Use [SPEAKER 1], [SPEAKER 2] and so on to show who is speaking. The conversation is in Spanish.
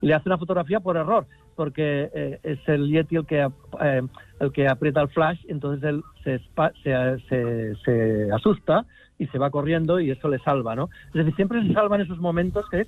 [SPEAKER 1] le hace una fotografía por error, porque es el Yeti el que aprieta el flash, entonces él se asusta y se va corriendo y eso le salva, ¿no? Es decir, siempre se salvan esos momentos que